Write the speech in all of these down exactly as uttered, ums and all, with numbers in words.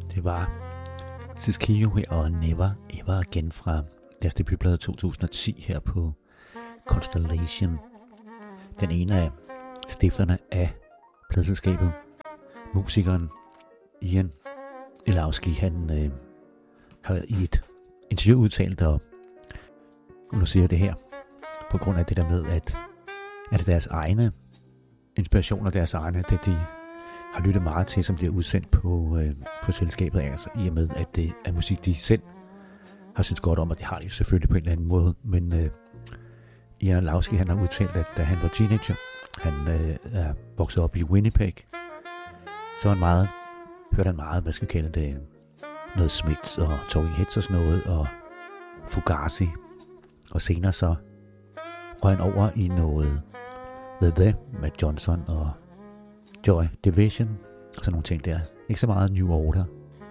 Det var Siskiyou her og Never Ever Again fra deres debutplade to tusind og ti her på Constellation. Den ene af stifterne af pladeselskabet, musikeren Ian Elowski, han øh, har i et interview udtalt, og nu siger jeg det her, på grund af det der med, at, at deres egne inspirationer, deres egne, det de har lyttet meget til, som bliver udsendt på, øh, på selskabet, altså i og med, at det er musik, de selv har synes godt om, og det har de selvfølgelig på en eller anden måde, men øh, Ian Elowski, han har udtalt, at da han var teenager, han øh, er vokset op i Winnipeg, så var han meget, hørte han meget, hvad skal vi kalde det, noget Smiths og Talking Heads og sådan noget, og Fugazi, og senere så røg han over i noget The The med Johnson og Joy Division og sådan nogle ting der. Ikke så meget New Order,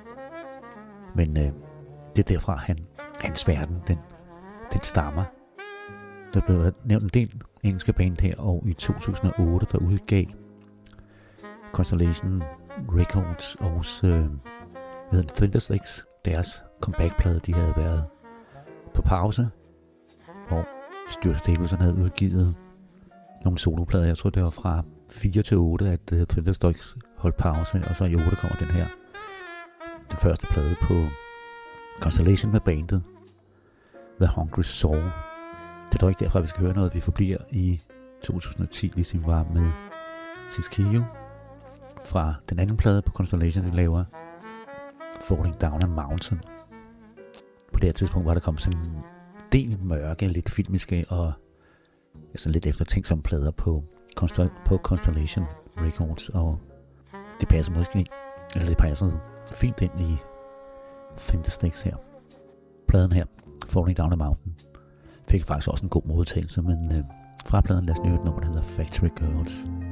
men øh, det er derfra han, hans verden, den, den stammer. Der blev nævnt en del engelske band her, og i to tusind og otte der udgav Constellation Records også øh, ved Thundersticks, deres comebackplade. De havde været på pause, hvor Stuart Stapleton havde udgivet nogle soloplader. Jeg tror det var fra fire til otte, at uh, Thundersticks holdt pause, og så i otte kommer den her, den første plade på Constellation med bandet The Hungry Soul. Det er dog ikke derfra, vi skal høre noget. Vi forbliver i to tusind og ti, ligesom vi var med Siskiyou fra den anden plade på Constellation, vi laver Falling Down a Mountain. På det her tidspunkt var der kommet sådan en del mørke, lidt filmiske og sådan lidt eftertænksomme plader på, Constel- på Constellation Records, og det passer måske, eller det passer fint ind i Thundersticks her. Pladen her, Falling Down a Mountain, fik faktisk også en god modtagelse, men øh, fra pladen lad os nyde et nummer, der hedder Factory Girls.